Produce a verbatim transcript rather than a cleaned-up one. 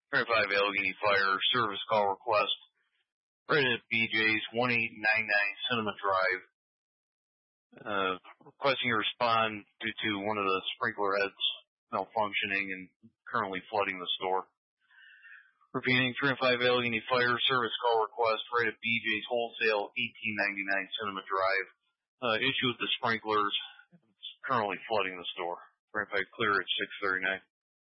twenty-five Allegheny Fire service call request right at B J's one eight nine nine Cinema Drive. Uh, requesting a respond due to one of the sprinkler heads malfunctioning and currently flooding the store. Repeating, twenty-five Allegheny Fire service call request right at B J's Wholesale eighteen ninety-nine Cinema Drive. Uh, issue with the sprinklers. It's currently flooding the store. twenty-five clear at six thirty-nine.